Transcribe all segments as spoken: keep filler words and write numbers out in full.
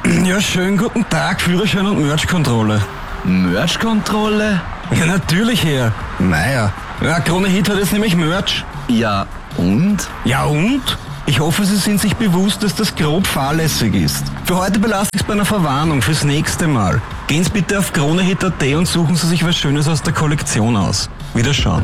Ja, schönen guten Tag, Führerschein und Merch-Kontrolle. Merch-Kontrolle? Ja, natürlich, Herr. Naja, ja, Krone Hit hat jetzt nämlich Merch. Ja, und? Ja, und? Ich hoffe, Sie sind sich bewusst, dass das grob fahrlässig ist. Für heute belasse ich es bei einer Verwarnung fürs nächste Mal. Gehen Sie bitte auf kronehit punkt at und suchen Sie sich was Schönes aus der Kollektion aus. Wiederschauen.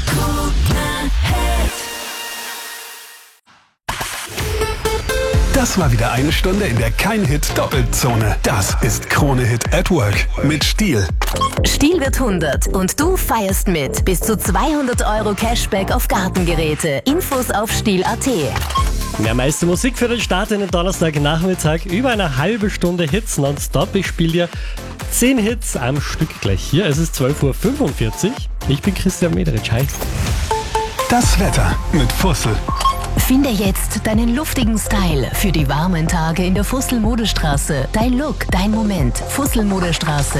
Das war wieder eine Stunde in der Kein-Hit-Doppelzone. Das ist Krone Hit at Work mit Stiel. Stiel wird hundert und du feierst mit. Bis zu zweihundert Euro Cashback auf Gartengeräte. Infos auf stiel punkt at. Mehr meiste Musik für den Start in den Donnerstagnachmittag. Über eine halbe Stunde Hits nonstop. Ich spiele dir zehn Hits am Stück gleich hier. Es ist zwölf Uhr fünfundvierzig. Ich bin Christian Mederitsch. Hi. Das Wetter mit Fussel. Finde jetzt deinen luftigen Style für die warmen Tage in der Fussel-Modestraße. Dein Look, dein Moment. Fussel-Modestraße.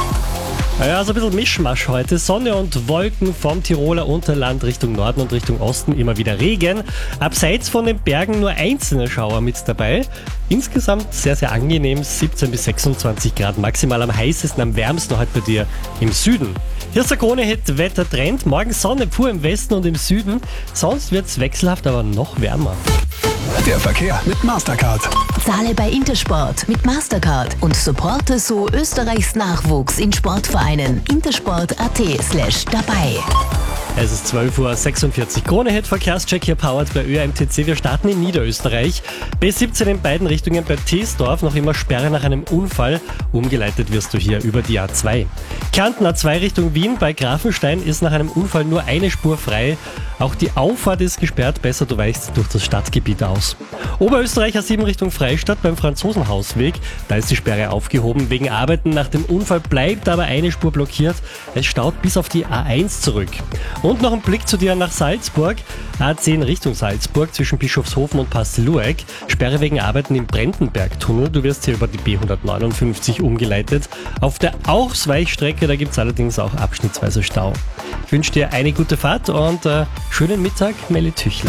Ja, so ein bisschen Mischmasch heute. Sonne und Wolken vom Tiroler Unterland Richtung Norden und Richtung Osten. Immer wieder Regen. Abseits von den Bergen nur einzelne Schauer mit dabei. Insgesamt sehr, sehr angenehm. siebzehn bis sechsundzwanzig Grad. Maximal am heißesten, am wärmsten heute bei dir im Süden. Hier ist der Krone-Hit Wettertrend. Morgen Sonne pur im Westen und im Süden. Sonst wird es wechselhaft, aber noch wärmer. Der Verkehr mit Mastercard. Zahle bei Intersport mit Mastercard und supporte so Österreichs Nachwuchs in Sportvereinen. intersport punkt at slash dabei. Es ist zwölf Uhr sechsundvierzig. Krone-Hit Verkehrscheck hier powered bei Ö M T C. Wir starten in Niederösterreich. B siebzehn in beiden Richtungen bei Teesdorf. Noch immer Sperre nach einem Unfall. Umgeleitet wirst du hier über die A zwei. Kärnten A zwei Richtung Wien bei Grafenstein ist nach einem Unfall nur eine Spur frei. Auch die Auffahrt ist gesperrt. Besser du weichst durch das Stadtgebiet aus. Oberösterreich A sieben Richtung Freistadt beim Franzosenhausweg. Da ist die Sperre aufgehoben. Wegen Arbeiten nach dem Unfall bleibt aber eine Spur blockiert. Es staut bis auf die A eins zurück. Und noch ein Blick zu dir nach Salzburg. A zehn Richtung Salzburg zwischen Bischofshofen und Paslueck. Sperre wegen Arbeiten im Brentenbergtunnel. Du wirst hier über die B hundertneunundfünfzig umgeleitet. Auf der Ausweichstrecke, da gibt es allerdings auch abschnittsweise Stau. Ich wünsche dir eine gute Fahrt und äh, schönen Mittag, Melly Tüchler.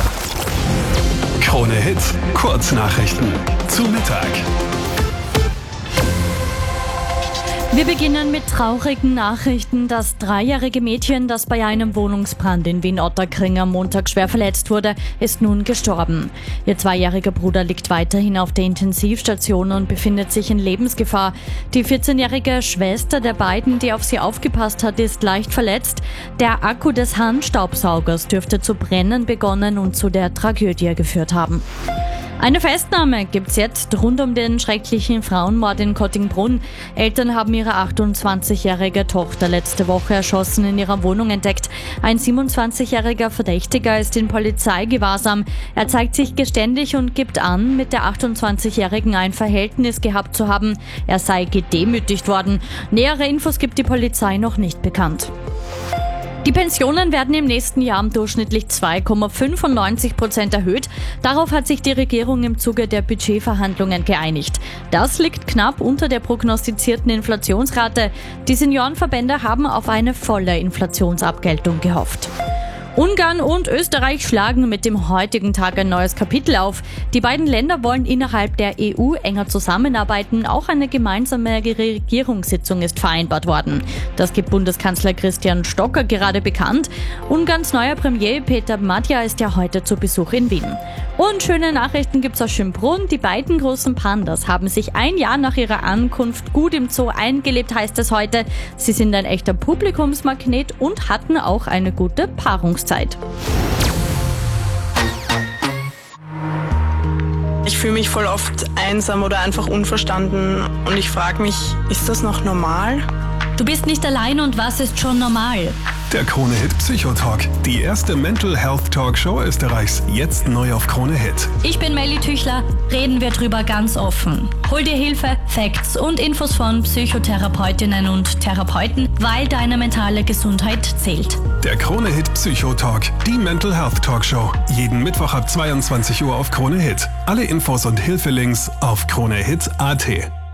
Krone Hit, Kurznachrichten zu Mittag. Wir beginnen mit traurigen Nachrichten. Das dreijährige Mädchen, das bei einem Wohnungsbrand in Wien-Ottakring am Montag schwer verletzt wurde, ist nun gestorben. Ihr zweijähriger Bruder liegt weiterhin auf der Intensivstation und befindet sich in Lebensgefahr. Die vierzehnjährige Schwester der beiden, die auf sie aufgepasst hat, ist leicht verletzt. Der Akku des Handstaubsaugers dürfte zu brennen begonnen und zu der Tragödie geführt haben. Eine Festnahme gibt's jetzt rund um den schrecklichen Frauenmord in Kottingbrunn. Eltern haben ihre achtundzwanzigjährige Tochter letzte Woche erschossen in ihrer Wohnung entdeckt. Ein siebenundzwanzigjähriger Verdächtiger ist in Polizeigewahrsam. Er zeigt sich geständig und gibt an, mit der achtundzwanzigjährigen ein Verhältnis gehabt zu haben. Er sei gedemütigt worden. Nähere Infos gibt die Polizei noch nicht bekannt. Die Pensionen werden im nächsten Jahr um durchschnittlich zwei Komma fünfundneunzig Prozent erhöht. Darauf hat sich die Regierung im Zuge der Budgetverhandlungen geeinigt. Das liegt knapp unter der prognostizierten Inflationsrate. Die Seniorenverbände haben auf eine volle Inflationsabgeltung gehofft. Ungarn und Österreich schlagen mit dem heutigen Tag ein neues Kapitel auf. Die beiden Länder wollen innerhalb der E U enger zusammenarbeiten. Auch eine gemeinsame Regierungssitzung ist vereinbart worden. Das gibt Bundeskanzler Christian Stocker gerade bekannt. Ungarns neuer Premier Peter Matja ist ja heute zu Besuch in Wien. Und schöne Nachrichten gibt's aus Schönbrunn. Die beiden großen Pandas haben sich ein Jahr nach ihrer Ankunft gut im Zoo eingelebt, heißt es heute. Sie sind ein echter Publikumsmagnet und hatten auch eine gute Paarungszeit. Ich fühle mich voll oft einsam oder einfach unverstanden und ich frage mich, ist das noch normal? Du bist nicht allein und was ist schon normal? Der Krone Hit Psychotalk, die erste Mental Health Talkshow Österreichs, jetzt neu auf Krone Hit. Ich bin Melly Tüchler, reden wir drüber ganz offen. Hol dir Hilfe, Facts und Infos von Psychotherapeutinnen und Therapeuten, weil deine mentale Gesundheit zählt. Der Krone Hit Psychotalk, die Mental Health Talkshow, jeden Mittwoch ab zweiundzwanzig Uhr auf Krone Hit. Alle Infos und Hilfelinks auf kronehit punkt at.